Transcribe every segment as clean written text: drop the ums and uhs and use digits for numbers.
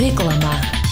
რეკლამა.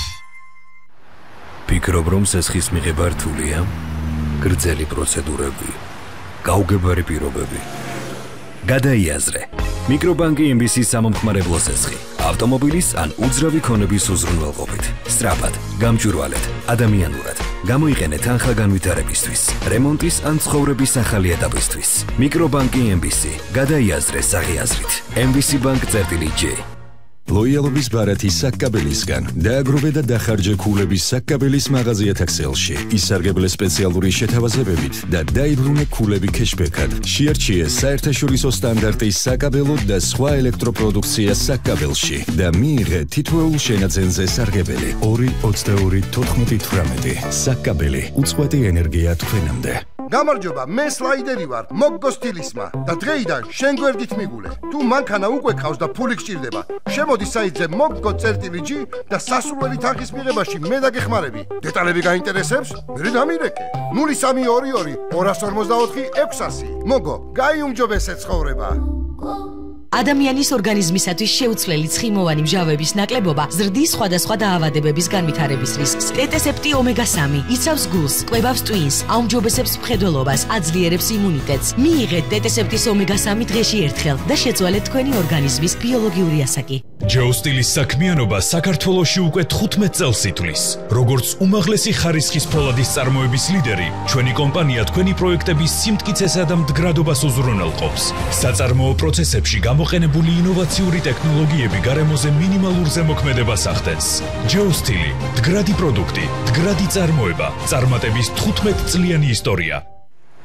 ფიქრობ, რომ სესხის მიღება რთულია? გრძელი პროცედურები, გაუგებარი პირობები. გადაიაზრე. მიკრობანკი MBC-ის სამომხმარებლო სესხი. ავტომობილის ან უძრავი ქონების უზრუნველყოფით. სწრაფად, გამჭვირვალედ, ადამიანურად. გამოიყენეთ თანხა განვითარებისთვის, რემონტის ან ცხოვრების ახალი ეტაპისთვის. მიკრობანკი MBC. გადაიაზრე საღიაზრით. MBC Bank-J. ლოიალობის ბარათი საკაბელისგან დააგროვე და დახარჯე ქულების საკაბელის მაღაზიათა ქსელში. ისარგებლე სპეციალური შეთავაზებებით და დაიბრუნე ქულები ქეშბექად. შეარჩიე საერთაშორისო სტანდარტის საკაბელო და სხვა ელექტროპროდუქცია საკაბელში და მიიღე თითოეულ შენაძენზე სარგებელი 2-22-14-18. საკაბელი უწყვეტი ენერგია თქვენამდე. გამარჯობა, მე სლაიდერი ვარ, მოგგო სტილისმა და დღეიდან შენ გვერდით მიგულე. თუ მანქანა უკვე ყავს და ფული გჭირდება, შემოდი საიტზე moggo.g და სასურველი თანხის მიღებაში მე დაგეხმარები. დეტალები გაინტერესებს? მე დამირეკე. 0322 244 600. მოგო, გაიუმჯობესე ცხოვრება. ადამიანის ორგანიზმისათვის შეუცვლელი ცხიმოვანი მჟავების ნაკლებობა ზრდის სხვადასხვა დაავადებების განვითარების რისკს. ტეტესეპტი ომეგა-3 იცავს გულს, კვებავს ტვინს, აუმჯობესებს მხედველობას, აძლიერებს იმუნიტეტს. მიიღეთ ტეტესეპტის ომეგა-3 დღეში ერთხელ და შეცვალეთ თქვენი ორგანიზმის ბიოლოგიური ასაკი. ჯოუსტილის საქმიანობა საქართველოში უკვე 15 წელს ითვლის. როგორც უმაღლესი ხარისხის ფოლადის წარმოების ლიდერი, ჩვენი კომპანია თქვენი პროექტების სიმტკიცესა და მდგრადობას უზრუნველყოფს. საწარმოო პროცესებში გამოყენებული ინოვაციური ტექნოლოგიები გარემოზე მინიმალურ ზემოქმედებას ახდენს. ჯოუსტილი, მდგრადი პროდუქტი, მდგრადი წარმოება, წარმატების 15 წლიანი ისტორია.